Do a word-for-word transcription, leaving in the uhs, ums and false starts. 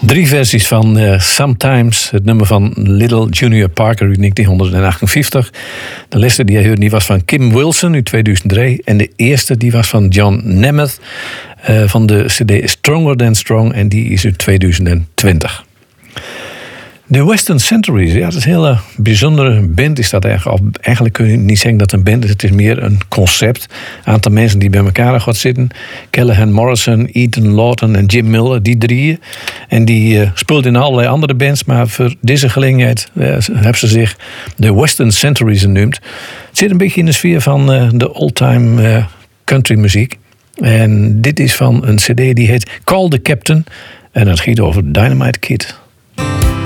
Drie versies van uh, Sometimes, het nummer van Little Junior Parker uit negentien achtenvijftig. De laatste die je hoorde die was van Kim Wilson uit tweeduizend drie. En de eerste die was van John Nemeth uh, van de cd Stronger Than Strong. En die is uit tweeduizend twintig. De Western Centuries, ja, dat is een hele bijzondere band. Is dat eigenlijk, eigenlijk kun je niet zeggen dat het een band is. Het is meer een concept. Een aantal mensen die bij elkaar gaan zitten. Callahan Morrison, Ethan Lawton en Jim Miller, die drieën. En die uh, speelt in allerlei andere bands. Maar voor deze gelegenheid uh, hebben ze zich de Western Centuries genoemd. Het zit een beetje in de sfeer van uh, de old-time uh, country muziek. En dit is van een cd die heet Call the Captain. En dat gaat over Dynamite Kid.